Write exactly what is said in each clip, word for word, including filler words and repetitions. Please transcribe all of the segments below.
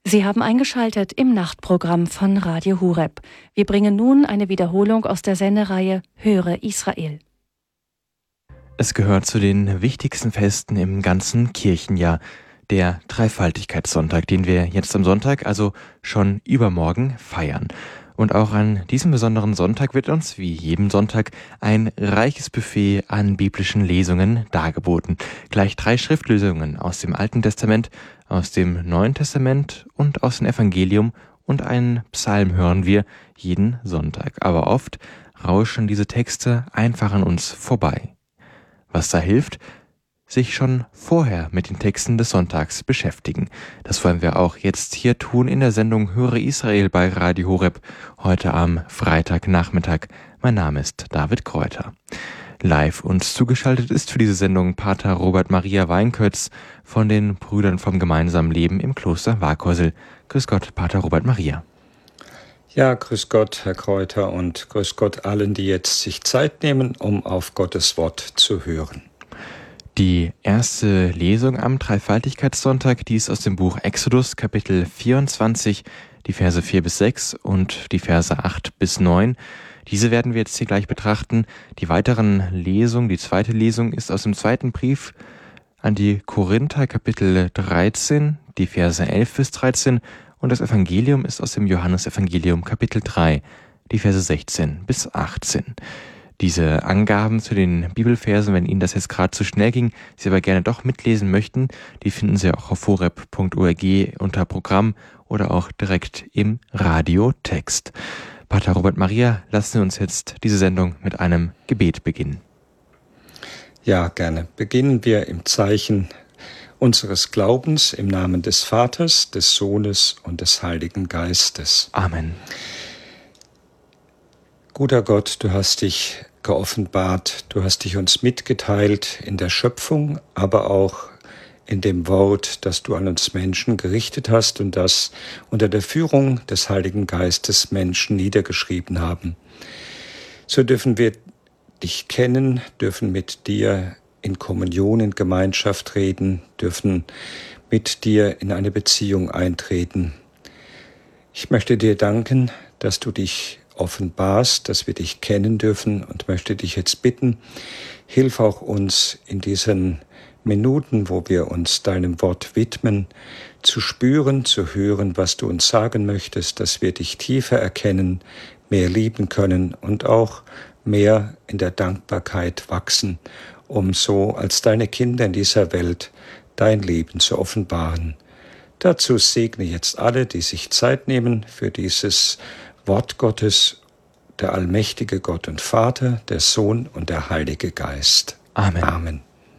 Sie haben eingeschaltet im Nachtprogramm von Radio Horeb. Wir bringen nun eine Wiederholung aus der Sendereihe Höre Israel. Es gehört zu den wichtigsten Festen im ganzen Kirchenjahr, der Dreifaltigkeitssonntag, den wir jetzt am Sonntag, also schon übermorgen, feiern. Und auch an diesem besonderen Sonntag wird uns, wie jeden Sonntag, ein reiches Buffet an biblischen Lesungen dargeboten. Gleich drei Schriftlesungen aus dem Alten Testament, aus dem Neuen Testament und aus dem Evangelium und einen Psalm hören wir jeden Sonntag. Aber oft rauschen diese Texte einfach an uns vorbei. Was da hilft, sich schon vorher mit den Texten des Sonntags beschäftigen. Das wollen wir auch jetzt hier tun in der Sendung Höre Israel bei Radio Horeb, heute am Freitagnachmittag. Mein Name ist David Kräuter. Live uns zugeschaltet ist für diese Sendung Pater Robert Maria Weinkötz von den Brüdern vom gemeinsamen Leben im Kloster Warkosel. Grüß Gott, Pater Robert Maria. Ja, grüß Gott, Herr Kräuter, und grüß Gott allen, die jetzt sich Zeit nehmen, um auf Gottes Wort zu hören. Die erste Lesung am Dreifaltigkeitssonntag, die ist aus dem Buch Exodus, Kapitel vierundzwanzig, die Verse vier bis sechs und die Verse acht bis neun. Diese werden wir jetzt hier gleich betrachten. Die weiteren Lesungen, die zweite Lesung ist aus dem zweiten Brief an die Korinther, Kapitel dreizehn, die Verse elf bis dreizehn, und das Evangelium ist aus dem Johannesevangelium, Kapitel drei, die Verse sechzehn bis achtzehn. Diese Angaben zu den Bibelversen, wenn Ihnen das jetzt gerade zu schnell ging, Sie aber gerne doch mitlesen möchten, die finden Sie auch auf horeb punkt org unter Programm oder auch direkt im Radiotext. Pater Robert Maria, lassen Sie uns jetzt diese Sendung mit einem Gebet beginnen. Ja, gerne. Beginnen wir im Zeichen unseres Glaubens im Namen des Vaters, des Sohnes und des Heiligen Geistes. Amen. Guter Gott, du hast dich geoffenbart, du hast dich uns mitgeteilt in der Schöpfung, aber auch in dem Wort, das du an uns Menschen gerichtet hast und das unter der Führung des Heiligen Geistes Menschen niedergeschrieben haben. So dürfen wir dich kennen, dürfen mit dir in Kommunion, in Gemeinschaft reden, dürfen mit dir in eine Beziehung eintreten. Ich möchte dir danken, dass du dich offenbarst, dass wir dich kennen dürfen, und möchte dich jetzt bitten, hilf auch uns in diesen Minuten, wo wir uns deinem Wort widmen, zu spüren, zu hören, was du uns sagen möchtest, dass wir dich tiefer erkennen, mehr lieben können und auch mehr in der Dankbarkeit wachsen, um so als deine Kinder in dieser Welt dein Leben zu offenbaren. Dazu segne jetzt alle, die sich Zeit nehmen für dieses Wort Gottes, der allmächtige Gott und Vater, der Sohn und der Heilige Geist. Amen. Amen.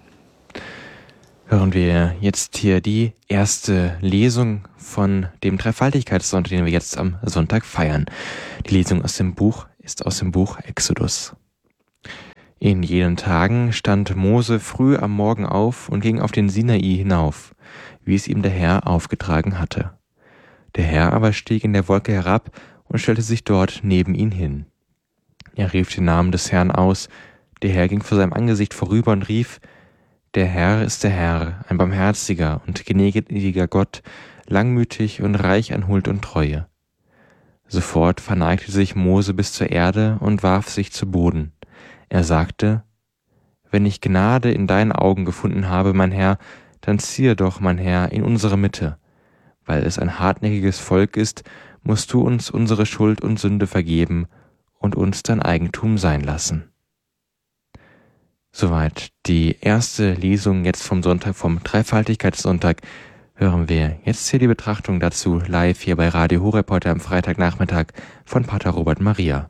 Hören wir jetzt hier die erste Lesung von dem Dreifaltigkeitssonntag, den wir jetzt am Sonntag feiern. Die Lesung aus dem Buch ist aus dem Buch Exodus. In jenen Tagen stand Mose früh am Morgen auf und ging auf den Sinai hinauf, wie es ihm der Herr aufgetragen hatte. Der Herr aber stieg in der Wolke herab und stellte sich dort neben ihn hin. Er rief den Namen des Herrn aus, der Herr ging vor seinem Angesicht vorüber und rief: Der Herr ist der Herr, ein barmherziger und gnädiger Gott, langmütig und reich an Huld und Treue. Sofort verneigte sich Mose bis zur Erde und warf sich zu Boden. Er sagte: Wenn ich Gnade in deinen Augen gefunden habe, mein Herr, dann ziehe doch, mein Herr, in unsere Mitte. Weil es ein hartnäckiges Volk ist, musst du uns unsere Schuld und Sünde vergeben und uns dein Eigentum sein lassen. Soweit die erste Lesung jetzt vom Sonntag, vom Dreifaltigkeitssonntag. Hören wir jetzt hier die Betrachtung dazu live hier bei Radio Horeb heute am Freitagnachmittag von Pater Robert Maria.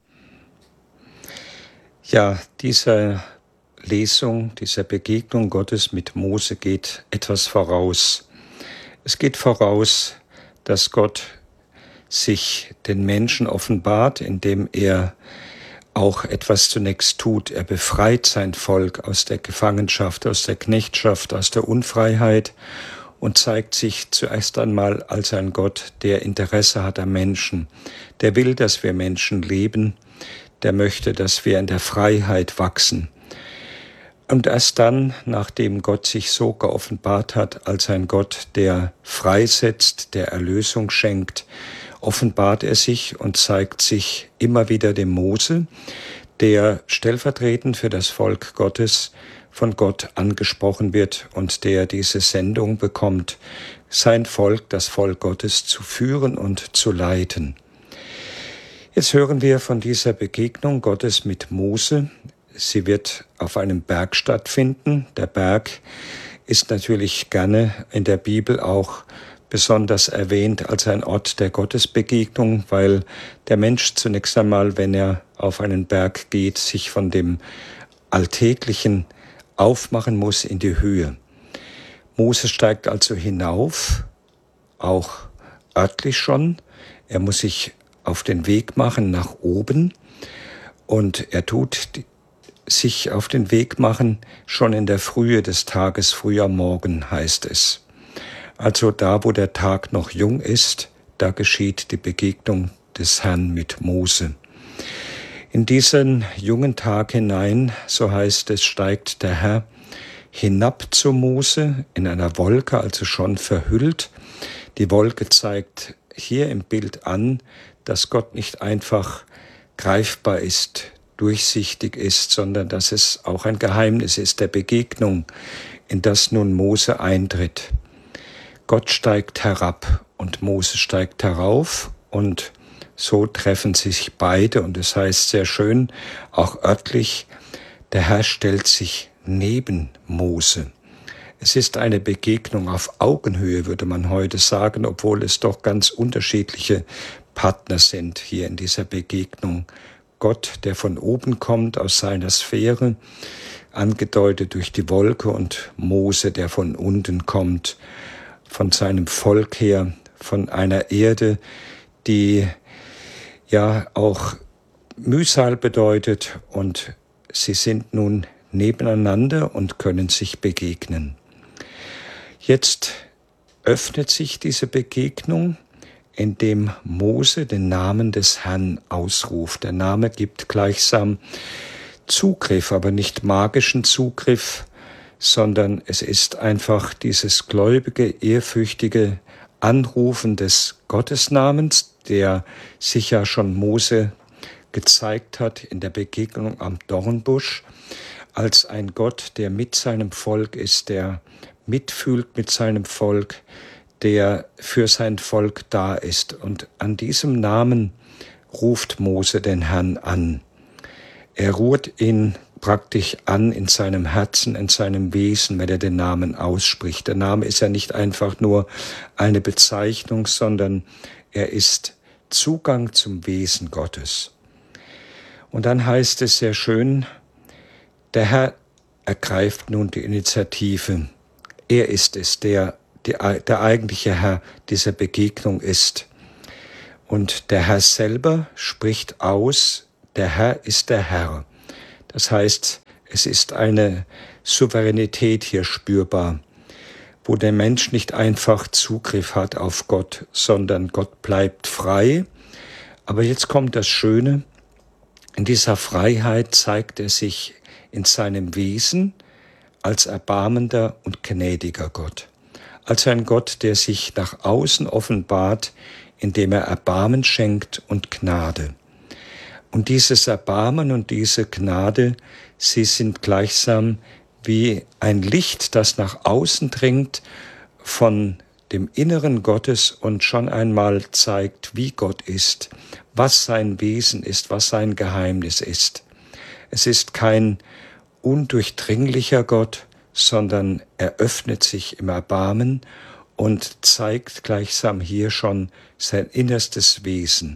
Ja, dieser Lesung, dieser Begegnung Gottes mit Mose geht etwas voraus. Es geht voraus, dass Gott sich den Menschen offenbart, indem er auch etwas zunächst tut. Er befreit sein Volk aus der Gefangenschaft, aus der Knechtschaft, aus der Unfreiheit und zeigt sich zuerst einmal als ein Gott, der Interesse hat am Menschen. Der will, dass wir Menschen leben, der möchte, dass wir in der Freiheit wachsen. Und erst dann, nachdem Gott sich so geoffenbart hat als ein Gott, der freisetzt, der Erlösung schenkt, offenbart er sich und zeigt sich immer wieder dem Mose, der stellvertretend für das Volk Gottes von Gott angesprochen wird und der diese Sendung bekommt, sein Volk, das Volk Gottes, zu führen und zu leiten. Jetzt hören wir von dieser Begegnung Gottes mit Mose. Sie wird auf einem Berg stattfinden. Der Berg ist natürlich gerne in der Bibel auch besonders erwähnt als ein Ort der Gottesbegegnung, weil der Mensch zunächst einmal, wenn er auf einen Berg geht, sich von dem Alltäglichen aufmachen muss in die Höhe. Mose steigt also hinauf, auch örtlich schon. Er muss sich auf den Weg machen nach oben und er tut sich auf den Weg machen schon in der Frühe des Tages, früh am Morgen heißt es. Also da, wo der Tag noch jung ist, da geschieht die Begegnung des Herrn mit Mose. In diesen jungen Tag hinein, so heißt es, steigt der Herr hinab zu Mose in einer Wolke, also schon verhüllt. Die Wolke zeigt hier im Bild an, dass Gott nicht einfach greifbar ist, durchsichtig ist, sondern dass es auch ein Geheimnis ist der Begegnung, in das nun Mose eintritt. Gott steigt herab und Mose steigt herauf und so treffen sich beide und es heißt sehr schön, auch örtlich, der Herr stellt sich neben Mose. Es ist eine Begegnung auf Augenhöhe, würde man heute sagen, obwohl es doch ganz unterschiedliche Partner sind hier in dieser Begegnung. Gott, der von oben kommt, aus seiner Sphäre, angedeutet durch die Wolke, und Mose, der von unten kommt, von seinem Volk her, von einer Erde, die ja auch Mühsal bedeutet, und sie sind nun nebeneinander und können sich begegnen. Jetzt öffnet sich diese Begegnung, indem Mose den Namen des Herrn ausruft. Der Name gibt gleichsam Zugriff, aber nicht magischen Zugriff, sondern es ist einfach dieses gläubige, ehrfürchtige Anrufen des Gottesnamens, der sich ja schon Mose gezeigt hat in der Begegnung am Dornbusch, als ein Gott, der mit seinem Volk ist, der mitfühlt mit seinem Volk, der für sein Volk da ist. Und an diesem Namen ruft Mose den Herrn an. Er ruht ihn praktisch an in seinem Herzen, in seinem Wesen, wenn er den Namen ausspricht. Der Name ist ja nicht einfach nur eine Bezeichnung, sondern er ist Zugang zum Wesen Gottes. Und dann heißt es sehr schön, der Herr ergreift nun die Initiative. Er ist es, der Die, der eigentliche Herr dieser Begegnung ist. Und der Herr selber spricht aus, der Herr ist der Herr. Das heißt, es ist eine Souveränität hier spürbar, wo der Mensch nicht einfach Zugriff hat auf Gott, sondern Gott bleibt frei. Aber jetzt kommt das Schöne, in dieser Freiheit zeigt er sich in seinem Wesen als erbarmender und gnädiger Gott. Als ein Gott, der sich nach außen offenbart, indem er Erbarmen schenkt und Gnade. Und dieses Erbarmen und diese Gnade, sie sind gleichsam wie ein Licht, das nach außen dringt von dem Inneren Gottes und schon einmal zeigt, wie Gott ist, was sein Wesen ist, was sein Geheimnis ist. Es ist kein undurchdringlicher Gott, sondern er öffnet sich im Erbarmen und zeigt gleichsam hier schon sein innerstes Wesen.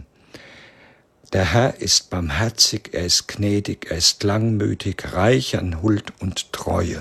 Der Herr ist barmherzig, er ist gnädig, er ist langmütig, reich an Huld und Treue.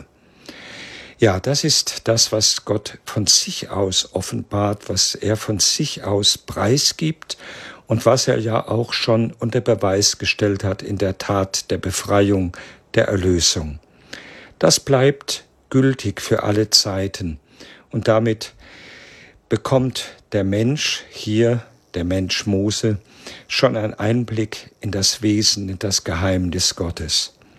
Ja, das ist das, was Gott von sich aus offenbart, was er von sich aus preisgibt und was er ja auch schon unter Beweis gestellt hat in der Tat der Befreiung, der Erlösung. Das bleibt gültig für alle Zeiten. Und damit bekommt der Mensch hier, der Mensch Mose, schon einen Einblick in das Wesen, in das Geheimnis Gottes.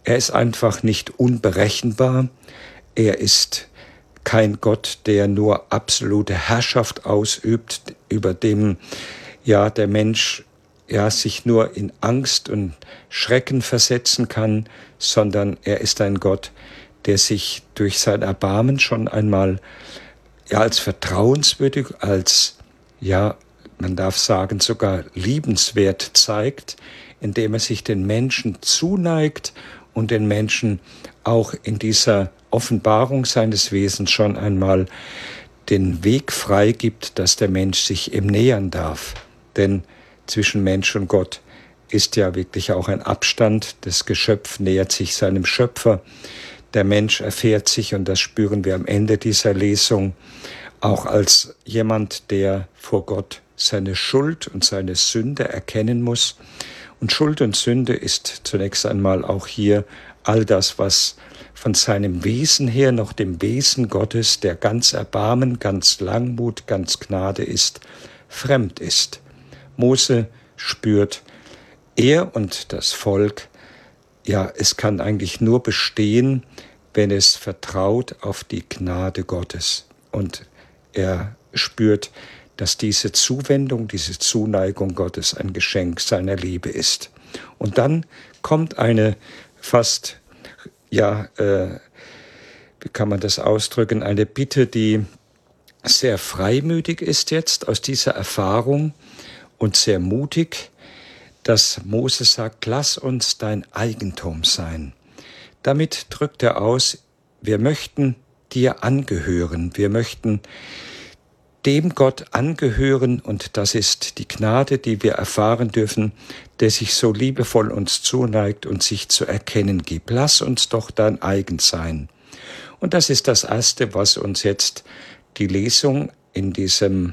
Er ist einfach nicht unberechenbar. Er ist kein Gott, der nur absolute Herrschaft ausübt, über dem ja der Mensch ja sich nur in Angst und Schrecken versetzen kann, sondern er ist ein Gott, der sich durch sein Erbarmen schon einmal ja als vertrauenswürdig, als ja, man darf sagen, sogar liebenswert zeigt, indem er sich den Menschen zuneigt und den Menschen auch in dieser Offenbarung seines Wesens schon einmal den Weg freigibt, dass der Mensch sich ihm nähern darf. Denn zwischen Mensch und Gott ist ja wirklich auch ein Abstand. Das Geschöpf nähert sich seinem Schöpfer. Der Mensch erfährt sich, und das spüren wir am Ende dieser Lesung, auch als jemand, der vor Gott seine Schuld und seine Sünde erkennen muss. Und Schuld und Sünde ist zunächst einmal auch hier all das, was von seinem Wesen her noch dem Wesen Gottes, der ganz Erbarmen, ganz Langmut, ganz Gnade ist, fremd ist. Mose spürt, er und das Volk, ja, es kann eigentlich nur bestehen, wenn es vertraut auf die Gnade Gottes. Und er spürt, dass diese Zuwendung, diese Zuneigung Gottes ein Geschenk seiner Liebe ist. Und dann kommt eine fast, ja, äh, wie kann man das ausdrücken, eine Bitte, die sehr freimütig ist jetzt aus dieser Erfahrung und sehr mutig, dass Mose sagt, lass uns dein Eigentum sein. Damit drückt er aus, wir möchten dir angehören, wir möchten dem Gott angehören, und das ist die Gnade, die wir erfahren dürfen, der sich so liebevoll uns zuneigt und sich zu erkennen gibt. Lass uns doch dein eigen sein. Und das ist das Erste, was uns jetzt die Lesung in diesem,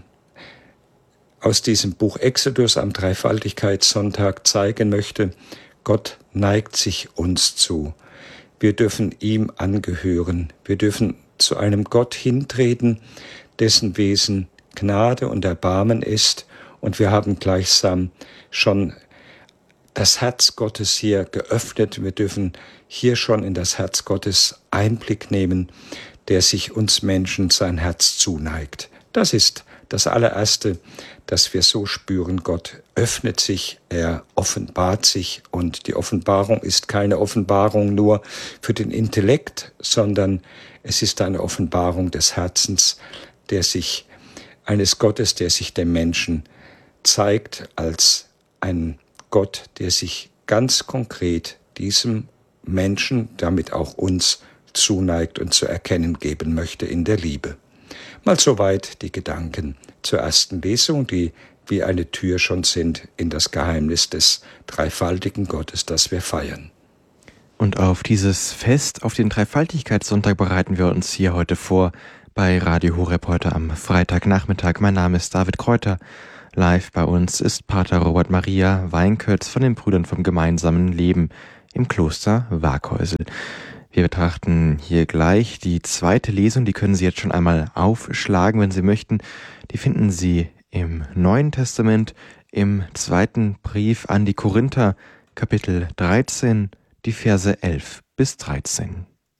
aus diesem Buch Exodus am Dreifaltigkeitssonntag zeigen möchte. Gott neigt sich uns zu. Wir dürfen ihm angehören. Wir dürfen zu einem Gott hintreten, dessen Wesen Gnade und Erbarmen ist, und wir haben gleichsam schon das Herz Gottes hier geöffnet. Wir dürfen hier schon in das Herz Gottes Einblick nehmen, der sich uns Menschen sein Herz zuneigt. Das ist das allererste, dass wir so spüren, Gott öffnet sich, er offenbart sich, und die Offenbarung ist keine Offenbarung nur für den Intellekt, sondern es ist eine Offenbarung des Herzens, der sich, eines Gottes, der sich dem Menschen zeigt als ein Gott, der sich ganz konkret diesem Menschen, damit auch uns, zuneigt und zu erkennen geben möchte in der Liebe. Mal soweit die Gedanken zur ersten Lesung, die wie eine Tür schon sind in das Geheimnis des dreifaltigen Gottes, das wir feiern. Und auf dieses Fest, auf den Dreifaltigkeitssonntag, bereiten wir uns hier heute vor bei Radio Horeb heute am Freitagnachmittag. Mein Name ist David Kräuter. Live bei uns ist Pater Robert Maria Weinkötz von den Brüdern vom gemeinsamen Leben im Kloster Waaghäusel. Wir betrachten hier gleich die zweite Lesung, die können Sie jetzt schon einmal aufschlagen, wenn Sie möchten. Die finden Sie im Neuen Testament, im zweiten Brief an die Korinther, Kapitel dreizehn, die Verse elf bis dreizehn.